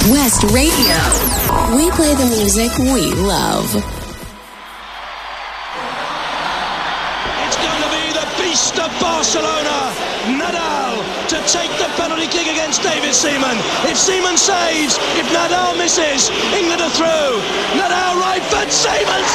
West Radio. We play the music we love. It's going to be the beast of Barcelona, Nadal, to take the penalty kick against David Seaman. If Seaman saves, if Nadal misses, England are through. Nadal right foot, Seaman